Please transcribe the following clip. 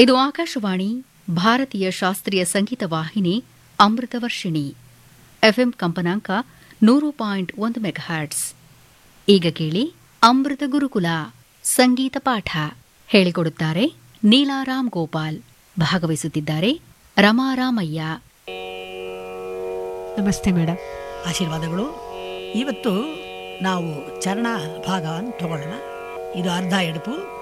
ಇದು ಆಕಾಶವಾಣಿ ಭಾರತೀಯ ಶಾಸ್ತ್ರೀಯ ಸಂಗೀತ ವಾಹಿನಿ ಅಮೃತವರ್ಷಿಣಿ ಎಫ್ಎಂ ಕಂಪನಾಂಕ 100.1 ಮೆಗಾಹರ್ಟ್ಸ್. ಈಗ ಕೇಳಿ ಅಮೃತ ಗುರುಕುಲ ಸಂಗೀತ ಪಾಠ ಹೇಳಿಕೊಡುತ್ತಾರೆ ನೀಲಾರಾಮ್ ಗೋಪಾಲ್. ಭಾಗವಹಿಸುತ್ತಿದ್ದಾರೆ ರಮಾರಾಮಯ್ಯ. ನಮಸ್ತೆ ಮೇಡಮ್. ಆಶೀರ್ವಾದಗಳು. ಇವತ್ತು ನಾವು ಚರಣ ಭಾಗ ತಗೊಳ್ಳೋಣ. ಇದು ಅರ್ಧ ಎಡುಪು,